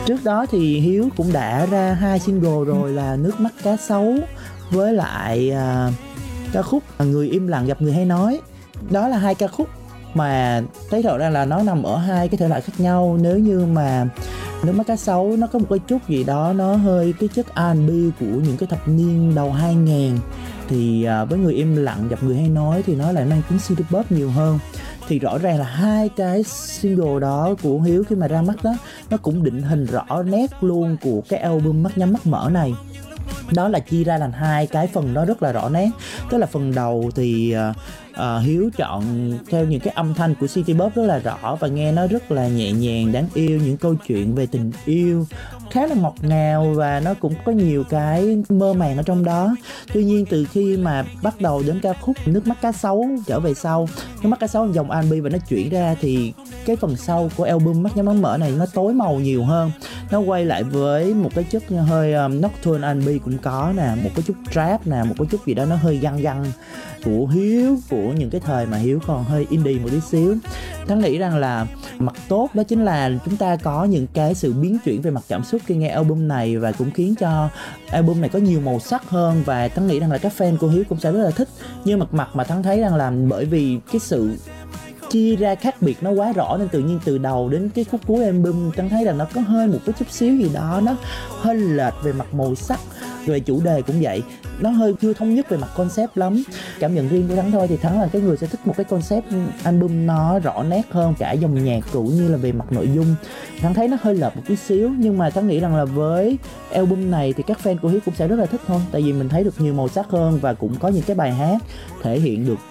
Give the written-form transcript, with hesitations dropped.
Trước đó thì Hiếu cũng đã ra 2 single rồi là Nước mắt cá sấu với lại ca khúc Người im lặng gặp người hay nói. Đó là 2 ca khúc mà thấy thật ra là nó nằm ở 2 cái thể loại khác nhau. Nếu như mà Nước mắt cá sấu nó có một cái chút gì đó nó hơi cái chất R&B của những cái thập niên đầu 2000, thì với Người im lặng gặp người hay nói thì nó lại mang tính city pop nhiều hơn. Thì rõ ràng là 2 cái single đó của Hiếu khi mà ra mắt đó, nó cũng định hình rõ nét luôn của cái album Mắt nhắm mắt mở này. Đó là chia ra thành 2 cái phần đó rất là rõ nét. Tức là phần đầu thì Hiếu chọn theo những cái âm thanh của city pop rất là rõ và nghe nó rất là nhẹ nhàng, đáng yêu, những câu chuyện về tình yêu khá là ngọt ngào và nó cũng có nhiều cái mơ màng ở trong đó. Tuy nhiên từ khi mà bắt đầu đến ca khúc Nước mắt cá sấu trở về sau, Nước mắt cá sấu là dòng R&B và nó chuyển ra, thì cái phần sau của album Mắt nhắm mắt mở này nó tối màu nhiều hơn. Nó quay lại với một cái chất hơi nocturne R&B cũng có nè, một cái chút trap nè, một cái chút gì đó nó hơi găng găng của Hiếu, của những cái thời mà Hiếu còn hơi indie một tí xíu. Thắng nghĩ rằng là mặt tốt đó chính là chúng ta có những cái sự biến chuyển về mặt cảm xúc khi nghe album này, và cũng khiến cho album này có nhiều màu sắc hơn, và Thắng nghĩ rằng là các fan của Hiếu cũng sẽ rất là thích. Nhưng mặt mà Thắng thấy rằng là bởi vì cái sự chia ra khác biệt nó quá rõ nên tự nhiên từ đầu đến cái khúc cuối album Thắng thấy rằng nó có hơi một cái chút xíu gì đó nó hơi lệch về mặt màu sắc. Về chủ đề cũng vậy, nó hơi chưa thống nhất về mặt concept lắm. Cảm nhận riêng của Thắng thôi thì Thắng là cái người sẽ thích một cái concept album nó rõ nét hơn, cả dòng nhạc cũng như là về mặt nội dung. Thắng thấy nó hơi lệch một tí xíu, nhưng mà Thắng nghĩ rằng là với album này thì các fan của Hiếu cũng sẽ rất là thích thôi. Tại vì mình thấy được nhiều màu sắc hơn và cũng có những cái bài hát thể hiện được